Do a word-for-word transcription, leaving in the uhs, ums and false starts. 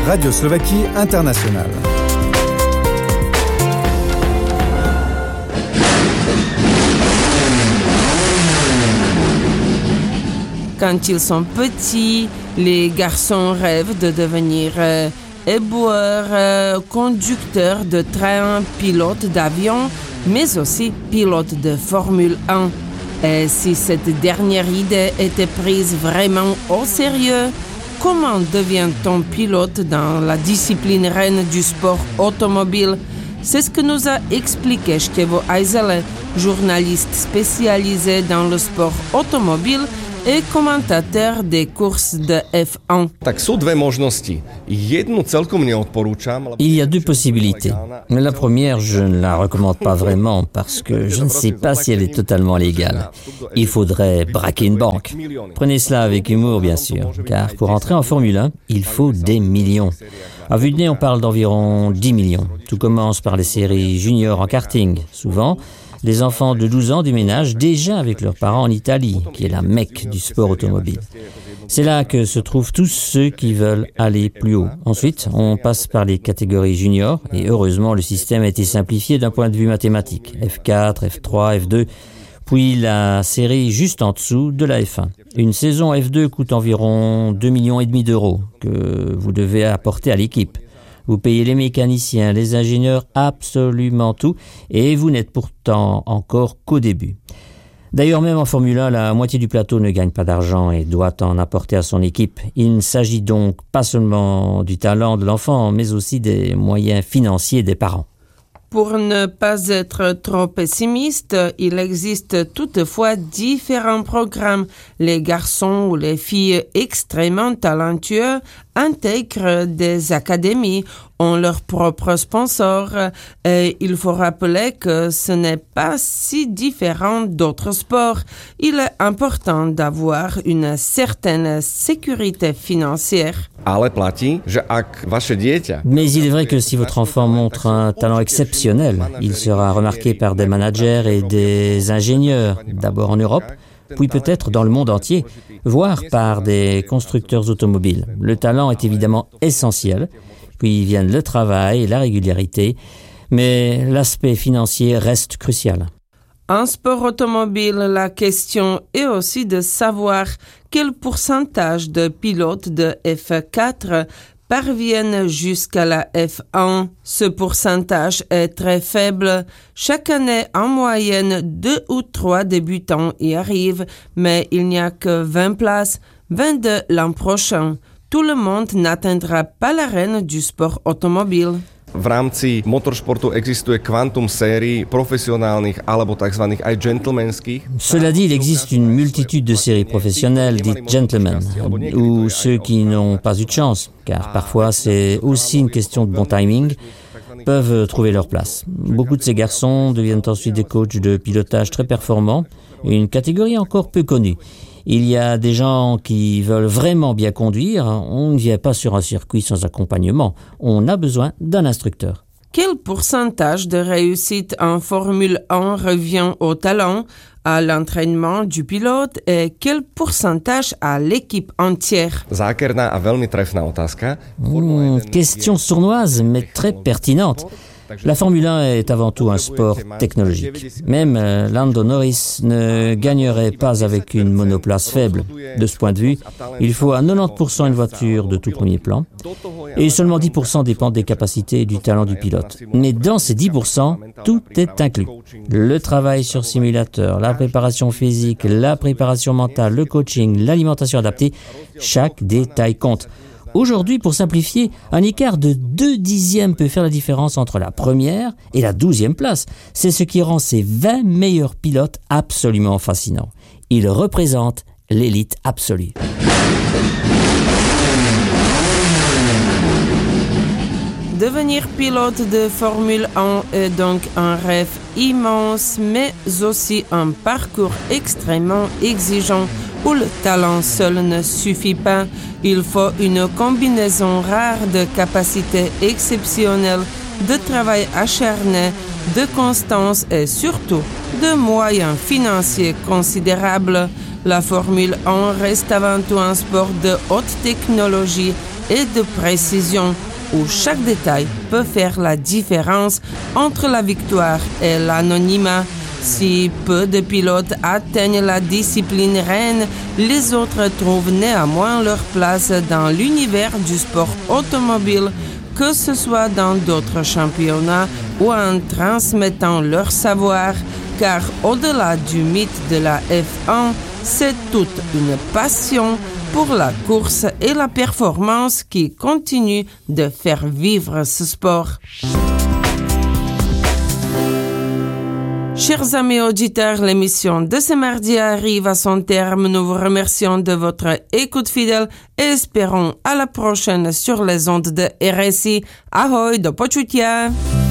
Radio Slovaquie Internationale. Quand ils sont petits, les garçons rêvent de devenir euh, éboueurs, euh, conducteurs de train, pilotes d'avion, mais aussi pilotes de Formule un. Et si cette dernière idée était prise vraiment au sérieux, comment devient-on pilote dans la discipline reine du sport automobile? C'est ce que nous a expliqué Števo Ajzele, journaliste spécialisé dans le sport automobile et commentateur des courses de F un. Il y a deux possibilités. Mais la première, je ne la recommande pas vraiment parce que je ne sais pas si elle est totalement légale. Il faudrait braquer une banque. Prenez cela avec humour, bien sûr, car pour entrer en Formule un, il faut des millions. À vue de nez, on parle d'environ dix millions. Tout commence par les séries juniors en karting. Souvent, les enfants de douze ans déménagent déjà avec leurs parents en Italie, qui est la Mecque du sport automobile. C'est là que se trouvent tous ceux qui veulent aller plus haut. Ensuite, on passe par les catégories juniors, et heureusement, le système a été simplifié d'un point de vue mathématique. F quatre, F trois, F deux, puis la série juste en dessous de la F un. Une saison F deux coûte environ deux virgule cinq millions d'euros que vous devez apporter à l'équipe. Vous payez les mécaniciens, les ingénieurs, absolument tout, et vous n'êtes pourtant encore qu'au début. D'ailleurs, même en Formule un, la moitié du plateau ne gagne pas d'argent et doit en apporter à son équipe. Il ne s'agit donc pas seulement du talent de l'enfant, mais aussi des moyens financiers des parents. Pour ne pas être trop pessimiste, il existe toutefois différents programmes. Les garçons ou les filles extrêmement talentueux intègrent des académies, ont leurs propres sponsors, et il faut rappeler que ce n'est pas si différent d'autres sports. Il est important d'avoir une certaine sécurité financière. Mais il est vrai que si votre enfant montre un talent exceptionnel, il sera remarqué par des managers et des ingénieurs, d'abord en Europe, puis peut-être dans le monde entier, voire par des constructeurs automobiles. Le talent est évidemment essentiel, puis viennent le travail et la régularité, mais l'aspect financier reste crucial. En sport automobile, la question est aussi de savoir quel pourcentage de pilotes de F quatre parviennent jusqu'à la F un. Ce pourcentage est très faible. Chaque année, en moyenne, deux ou trois débutants y arrivent, mais il n'y a que vingt places, vingt-deux l'an prochain. Tout le monde n'atteindra pas l'arène du sport automobile. V rámci motoršportu existuje kvantum sérií profesionálnych alebo tzv. Aj gentlemanských. Cela dit, il existe une multitude de séries professionnelles dites gentlemen, ou ceux qui n'ont pas eu de chance, car parfois c'est aussi une question de bon timing, peuvent trouver leur place. Beaucoup de ces garçons deviennent ensuite des coachs de pilotage très performants, une catégorie encore peu connue. Il y a des gens qui veulent vraiment bien conduire. On ne vient pas sur un circuit sans accompagnement. On a besoin d'un instructeur. Quel pourcentage de réussite en Formule un revient au talent, à l'entraînement du pilote et quel pourcentage à l'équipe entière? Zákerná a veľmi trefná otázka. Mmh, question sournoise, mais très pertinente. La Formule un est avant tout un sport technologique. Même euh, Lando Norris ne gagnerait pas avec une monoplace faible. De ce point de vue, il faut à quatre-vingt-dix pour cent une voiture de tout premier plan et seulement dix pour cent dépendent des capacités et du talent du pilote. Mais dans ces dix pour cent, tout est inclus. Le travail sur simulateur, la préparation physique, la préparation mentale, le coaching, l'alimentation adaptée, chaque détail compte. Aujourd'hui, pour simplifier, un écart de deux dixièmes peut faire la différence entre la première et la douzième place. C'est ce qui rend ces vingt meilleurs pilotes absolument fascinants. Ils représentent l'élite absolue. Devenir pilote de Formule un est donc un rêve immense, mais aussi un parcours extrêmement exigeant où le talent seul ne suffit pas. Il faut une combinaison rare de capacités exceptionnelles, de travail acharné, de constance et surtout de moyens financiers considérables. La Formule un reste avant tout un sport de haute technologie et de précision, où chaque détail peut faire la différence entre la victoire et l'anonymat. Si peu de pilotes atteignent la discipline reine, les autres trouvent néanmoins leur place dans l'univers du sport automobile, que ce soit dans d'autres championnats ou en transmettant leur savoir, car au-delà du mythe de la F un, c'est toute une passion pour la course et la performance qui continue de faire vivre ce sport. Chers amis auditeurs, l'émission de ce mardi arrive à son terme. Nous vous remercions de votre écoute fidèle et espérons à la prochaine sur les ondes de R S I. Ahoj, do počutia!